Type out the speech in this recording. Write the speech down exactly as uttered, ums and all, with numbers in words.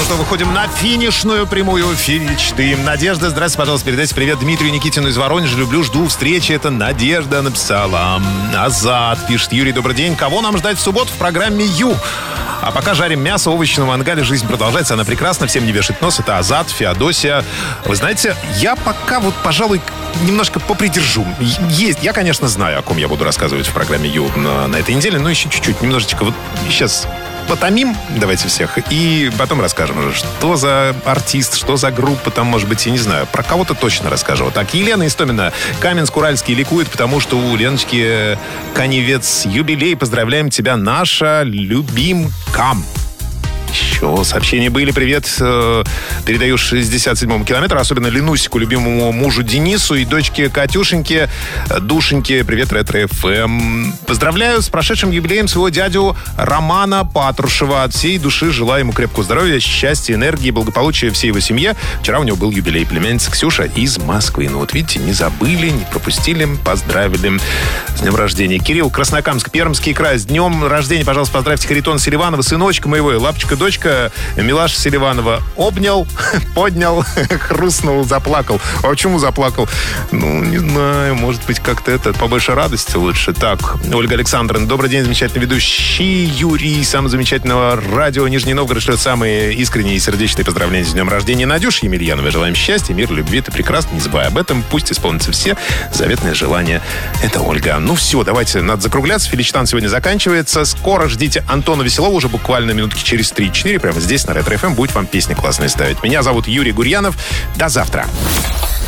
что, выходим на финишную прямую финичты. Надежда, здравствуйте, пожалуйста, передайте привет Дмитрию Никитину из Воронежа. Люблю, жду встречи. Это Надежда написала. Азат пишет: Юрий, добрый день. Кого нам ждать в субботу в программе Ю? А пока жарим мясо, овощи на мангале, жизнь продолжается, она прекрасна, всем не вешает нос. Это Азат, Феодосия. Вы знаете, я пока вот, пожалуй, немножко попридержу. Есть, я, конечно, знаю, о ком я буду рассказывать в программе Ю на, на этой неделе, но еще чуть-чуть, немножечко вот сейчас потомим, давайте всех, и потом расскажем уже, что за артист, что за группа там, может быть, я не знаю. Про кого-то точно расскажу. Вот так, Елена Истомина, Каменск-Уральский, ликует, потому что у Леночки Каневец юбилей. Поздравляем тебя, наша любимка. Еще сообщения были. Привет. Передаю шестьдесят седьмому километру. Особенно Ленусику, любимому мужу Денису и дочке Катюшеньке, Душеньке. Привет, Ретро-эф эм. Поздравляю с прошедшим юбилеем своего дядю Романа Патрушева. От всей души желаю ему крепкого здоровья, счастья, энергии, благополучия всей его семье. Вчера у него был юбилей. Племянница Ксюша из Москвы. Ну вот видите, не забыли, не пропустили. Поздравили с днем рождения. Кирилл, Краснокамск, Пермский край. С днем рождения, пожалуйста, поздравьте Харитона Селиванова, сыночка моего, лапочка дочка Милаша Селиванова. Обнял, поднял, хрустнул, заплакал. А почему заплакал? Ну, не знаю, может быть, как-то это побольше радости лучше. Так, Ольга Александровна, добрый день, замечательный ведущий Юрий, самого замечательного радио Нижний Новгород шлет самые искренние и сердечные поздравления с днем рождения Надюши Емельяновой. Желаем счастья, мира, любви, ты прекрасна, не забывай об этом. Пусть исполнятся все заветные желания. Это Ольга. Ну все, давайте, надо закругляться. Феличтан сегодня заканчивается. Скоро ждите Антона Веселова, уже буквально минутки через три-четыре. Прямо здесь, на Ретро-эф эм, будет вам песни классные ставить. Меня зовут Юрий Гурьянов. До завтра.